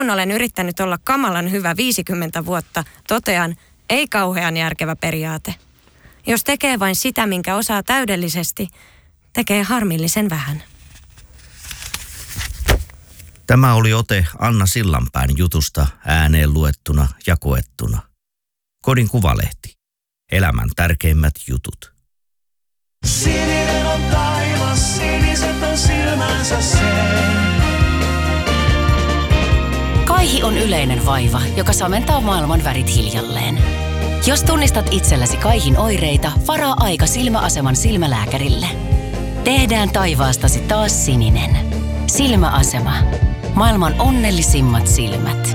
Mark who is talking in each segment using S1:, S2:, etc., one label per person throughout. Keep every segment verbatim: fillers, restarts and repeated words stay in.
S1: Kun olen yrittänyt olla kamalan hyvä viisikymmentä vuotta, totean, ei kauhean järkevä periaate. Jos tekee vain sitä, minkä osaa täydellisesti, tekee harmillisen vähän.
S2: Tämä oli ote Anna Sillanpään jutusta ääneen luettuna ja koettuna. Kodin Kuvalehti. Elämän tärkeimmät jutut.
S3: Sininen on taivas, siniset on silmänsä sen.
S4: Kaihi on yleinen vaiva, joka samentaa maailman värit hiljalleen. Jos tunnistat itsellesi kaihin oireita, varaa aika Silmäaseman silmälääkärille. Tehdään taivaastasi taas sininen. Silmäasema. Maailman onnellisimmat silmät.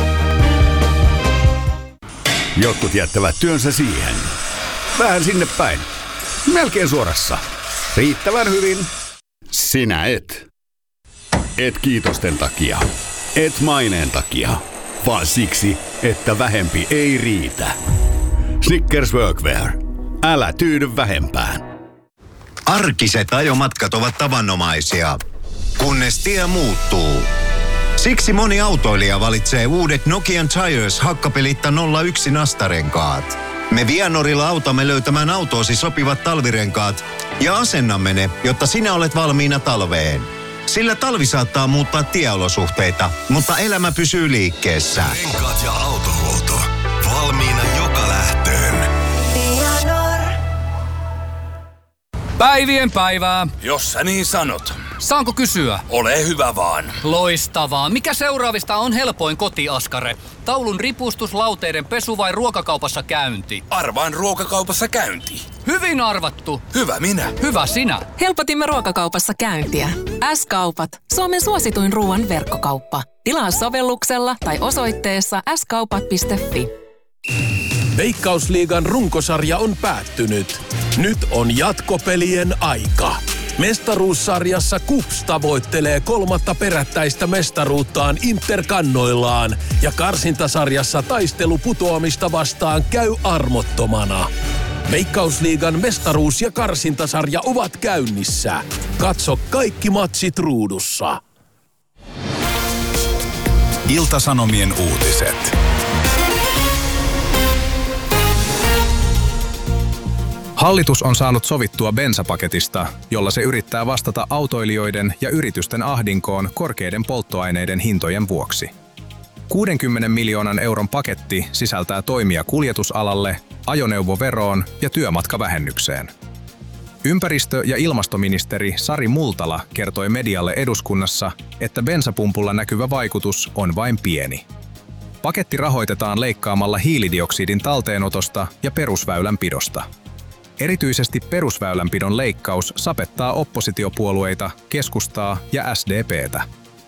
S5: Jotkut jättävät työnsä siihen. Vähän sinne päin. Melkein suorassa. Riittävän hyvin. Sinä et. Et kiitosten takia. Et maineen takia. Vaan siksi, että vähempi ei riitä. Snickers Workwear. Älä tyydy vähempään.
S6: Arkiset ajomatkat ovat tavanomaisia, kunnes tie muuttuu. Siksi moni autoilija valitsee uudet Nokian Tires hakkapelitta nolla yksi nastarenkaat. Me Vianorilla autamme löytämään autoosi sopivat talvirenkaat ja asennamme ne, jotta sinä olet valmiina talveen. Sillä talvi saattaa muuttaa tieolosuhteita, mutta elämä pysyy liikkeessä.
S7: Renkaat ja autohuolto. Valmiina joka lähtöön.
S3: Vianor.
S8: Päivien päivää.
S7: Jos sä niin sanot.
S8: Saanko kysyä?
S7: Ole hyvä vaan.
S8: Loistavaa. Mikä seuraavista on helpoin kotiaskare? Taulun ripustus, lauteiden pesu vai ruokakaupassa käynti?
S7: Arvaan ruokakaupassa käynti.
S8: Hyvin arvattu.
S7: Hyvä minä.
S8: Hyvä sinä.
S9: Helpotimme ruokakaupassa käyntiä. S-kaupat. Suomen suosituin ruoan verkkokauppa. Tilaa sovelluksella tai osoitteessa s kaupat piste fi.
S10: Veikkausliigan runkosarja on päättynyt. Nyt on jatkopelien aika. Mestaruussarjassa KuPS tavoittelee kolmatta perättäistä mestaruuttaan Interkannoillaan ja karsintasarjassa taistelu putoamista vastaan käy armottomana. Veikkausliigan mestaruus- ja karsintasarja ovat käynnissä. Katso kaikki matsit ruudussa.
S7: Ilta-Sanomien uutiset.
S11: Hallitus on saanut sovittua bensapaketista, jolla se yrittää vastata autoilijoiden ja yritysten ahdinkoon korkeiden polttoaineiden hintojen vuoksi. kuudenkymmenen miljoonan euron paketti sisältää toimia kuljetusalalle, ajoneuvoveroon ja työmatkavähennykseen. Ympäristö- ja ilmastoministeri Sari Multala kertoi medialle eduskunnassa, että bensapumpulla näkyvä vaikutus on vain pieni. Paketti rahoitetaan leikkaamalla hiilidioksidin talteenotosta ja perusväylänpidosta. Erityisesti perusväylänpidon leikkaus sapettaa oppositiopuolueita, keskustaa ja S D P:tä.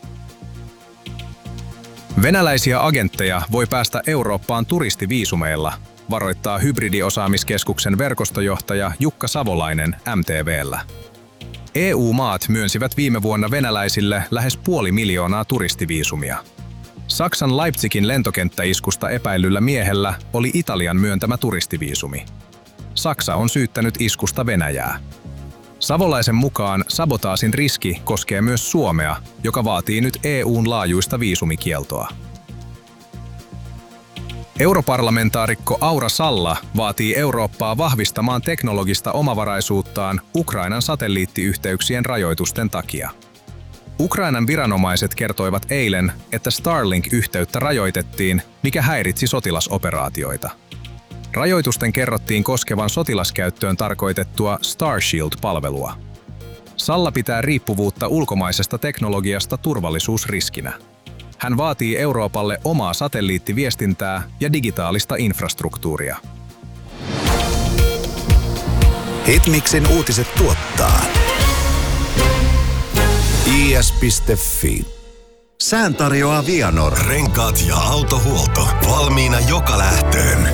S11: Venäläisiä agentteja voi päästä Eurooppaan turistiviisumeilla, varoittaa hybridiosaamiskeskuksen verkostojohtaja Jukka Savolainen M T V:llä. E U-maat myönsivät viime vuonna venäläisille lähes puoli miljoonaa turistiviisumia. Saksan Leipzigin lentokenttäiskusta epäillyllä miehellä oli Italian myöntämä turistiviisumi. Saksa on syyttänyt iskusta Venäjää. Savolaisen mukaan sabotaasin riski koskee myös Suomea, joka vaatii nyt E U:n laajuista viisumikieltoa. Europarlamentaarikko Aura Salla vaatii Eurooppaa vahvistamaan teknologista omavaraisuuttaan Ukrainan satelliittiyhteyksien rajoitusten takia. Ukrainan viranomaiset kertoivat eilen, että Starlink-yhteyttä rajoitettiin, mikä häiritsi sotilasoperaatioita. Rajoitusten kerrottiin koskevan sotilaskäyttöön tarkoitettua Starshield-palvelua. Salla pitää riippuvuutta ulkomaisesta teknologiasta turvallisuusriskinä. Hän vaatii Euroopalle omaa satelliittiviestintää ja digitaalista infrastruktuuria.
S7: Hitmixin uutiset tuottaa i s piste f i.
S6: Sään tarjoaa Vianor.
S7: Renkaat ja autohuolto. Valmiina joka lähtöön.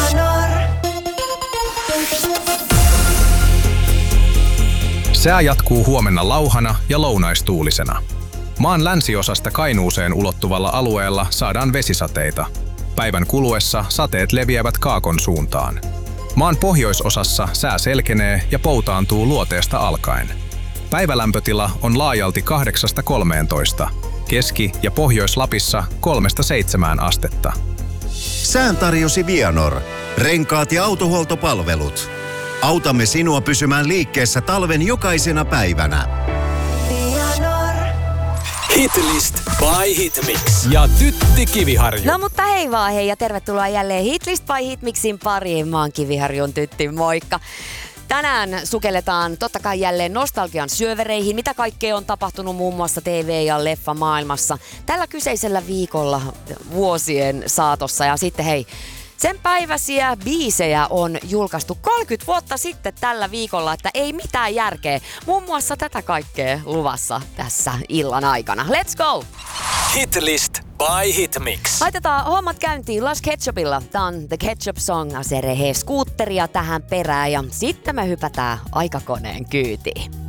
S11: Sää jatkuu huomenna lauhana ja lounaistuulisena. Maan länsiosasta Kainuuseen ulottuvalla alueella saadaan vesisateita. Päivän kuluessa sateet leviävät kaakon suuntaan. Maan pohjoisosassa sää selkenee ja poutaantuu luoteesta alkaen. Päivälämpötila on laajalti kahdeksasta kolmeentoista. Keski- ja Pohjois-Lapissa kolmesta seitsemään astetta.
S6: Sään tarjosi Vianor. Renkaat ja autohuoltopalvelut. Autamme sinua pysymään liikkeessä talven jokaisena päivänä.
S3: Vianor.
S10: Hitlist by Hitmix ja Tytti Kiviharju.
S12: No mutta hei vaan hei ja tervetuloa jälleen Hitlist by Hitmixin pariin. Mä oon Kiviharjun Tytti, moikka. Tänään sukelletaan totta kai jälleen nostalgian syövereihin, mitä kaikkea on tapahtunut muun muassa T V- ja leffamaailmassa tällä kyseisellä viikolla vuosien saatossa. Ja sitten hei, sen päiväisiä biisejä on julkaistu kolmekymmentä vuotta sitten tällä viikolla, että ei mitään järkeä. Muun muassa tätä kaikkea luvassa tässä illan aikana. Let's go!
S10: Hitlist by Hitmix.
S12: Laitetaan hommat käyntiin Las Ketchupilla. Tää on The Ketchup Song. Se rehee skuutteria tähän perään ja sitten me hypätään aikakoneen kyytiin.